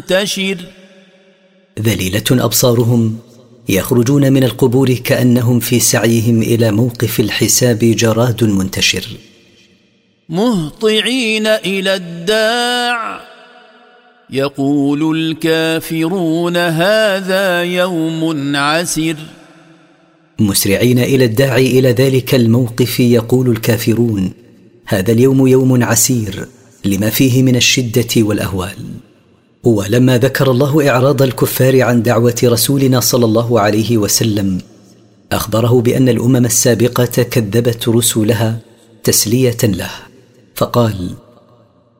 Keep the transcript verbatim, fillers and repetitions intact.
منتشر. ذليلة أبصارهم يخرجون من القبور كأنهم في سعيهم إلى موقف الحساب جراد منتشر. مهطعين إلى الداع يقول الكافرون هذا يوم عسر. مسرعين إلى الداعي إلى ذلك الموقف يقول الكافرون هذا اليوم يوم عسير لما فيه من الشدة والأهوال. ولما ذكر الله إعراض الكفار عن دعوة رسولنا صلى الله عليه وسلم أخبره بأن الأمم السابقة كذبت رسلها تسلية له، فقال: